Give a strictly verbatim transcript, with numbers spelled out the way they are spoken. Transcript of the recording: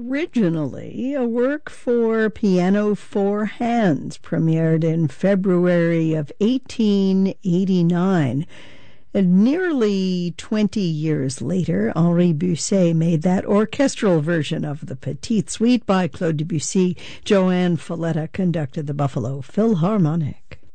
originally a work for piano four hands, premiered in February of eighteen eighty-nine. And nearly twenty years later, Henri Busset made that orchestral version of the Petite Suite by Claude Debussy. Joanne Folletta conducted the Buffalo Philharmonic.